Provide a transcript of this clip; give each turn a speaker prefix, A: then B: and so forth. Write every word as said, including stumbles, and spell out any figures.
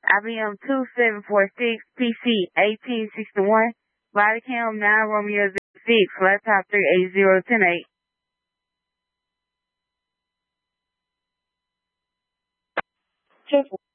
A: I B M two seven four six, P C eighteen sixty-one, body cam nine Romeo six, laptop three eight zero one zero eight.